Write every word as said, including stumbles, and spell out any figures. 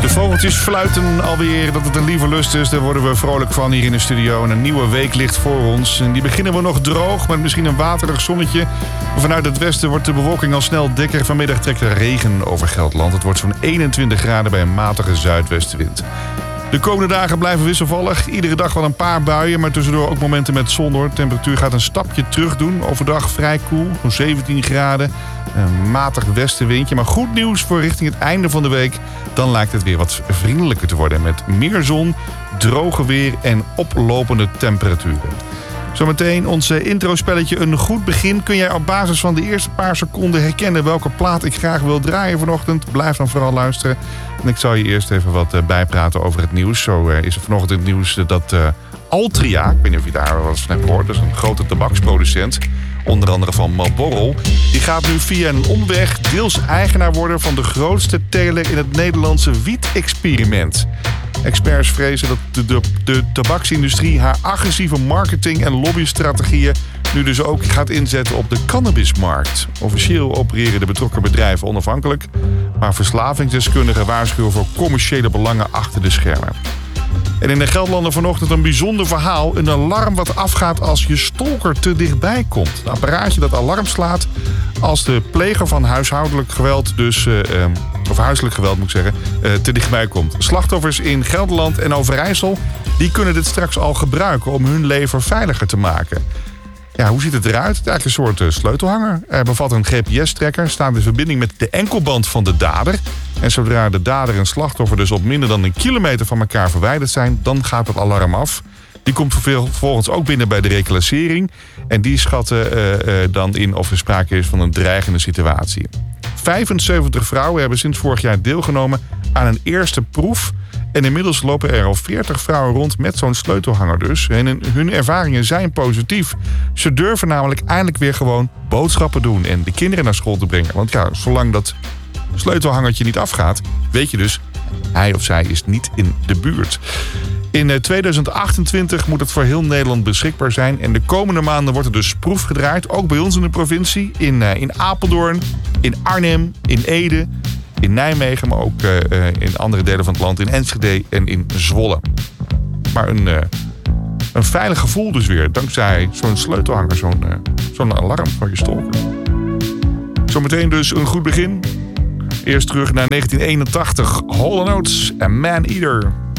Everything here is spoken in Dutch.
De vogeltjes fluiten alweer dat het een lieve lust is. Daar worden we vrolijk van hier in de studio. En een nieuwe week ligt voor ons. En die beginnen we nog droog met misschien een waterig zonnetje. Vanuit het westen wordt de bewolking al snel dikker. Vanmiddag trekt er regen over Gelderland. Het wordt zo'n eenentwintig graden bij een matige zuidwestenwind. De komende dagen blijven wisselvallig. Iedere dag wel een paar buien, maar tussendoor ook momenten met zon hoor. De temperatuur gaat een stapje terug doen. Overdag vrij koel, zo'n zeventien graden. Een matig westenwindje. Maar goed nieuws voor richting het einde van de week. Dan lijkt het weer wat vriendelijker te worden. Met meer zon, droge weer en oplopende temperaturen. Zometeen ons introspelletje Een Goed Begin. Kun jij op basis van de eerste paar seconden herkennen welke plaat ik graag wil draaien vanochtend? Blijf dan vooral luisteren. En ik zal je eerst even wat bijpraten over het nieuws. Zo is er vanochtend het nieuws dat uh, Altria, ik weet niet of je daar wel eens van hebt gehoord, dat is een grote tabaksproducent, onder andere van Marlboro, die gaat nu via een omweg deels eigenaar worden van de grootste teler in het Nederlandse wiet-experiment. Experts vrezen dat de, de, de tabaksindustrie haar agressieve marketing- en lobbystrategieën nu dus ook gaat inzetten op de cannabismarkt. Officieel opereren de betrokken bedrijven onafhankelijk, maar verslavingsdeskundigen waarschuwen voor commerciële belangen achter de schermen. En in de Gelderlander vanochtend een bijzonder verhaal. Een alarm wat afgaat als je stalker te dichtbij komt. Een apparaatje dat alarm slaat als de pleger van huishoudelijk geweld, dus, uh, of huiselijk geweld moet ik zeggen, uh, te dichtbij komt. Slachtoffers in Gelderland en Overijssel die kunnen dit straks al gebruiken om hun leven veiliger te maken. Ja, hoe ziet het eruit? Het is eigenlijk een soort uh, sleutelhanger. Er bevat een G P S-trekker, staat in verbinding met de enkelband van de dader. En zodra de dader en slachtoffer dus op minder dan een kilometer van elkaar verwijderd zijn, dan gaat het alarm af. Die komt vervolgens ook binnen bij de reclassering. En die schatten uh, uh, dan in of er sprake is van een dreigende situatie. vijfenzeventig vrouwen hebben sinds vorig jaar deelgenomen aan een eerste proef. En inmiddels lopen er al veertig vrouwen rond met zo'n sleutelhanger dus. En hun ervaringen zijn positief. Ze durven namelijk eindelijk weer gewoon boodschappen doen en de kinderen naar school te brengen. Want ja, zolang dat sleutelhangertje niet afgaat, weet je dus, hij of zij is niet in de buurt. In tweeduizend achtentwintig moet het voor heel Nederland beschikbaar zijn. En de komende maanden wordt er dus proef gedraaid. Ook bij ons in de provincie. In, uh, in Apeldoorn, in Arnhem, in Ede, in Nijmegen. Maar ook uh, in andere delen van het land. In Enschede en in Zwolle. Maar een, uh, een veilig gevoel dus weer. Dankzij zo'n sleutelhanger, zo'n, uh, zo'n alarm van je stalker. Zometeen dus een goed begin. Eerst terug naar negentien eenentachtig. Hall and Oates en Man Eater.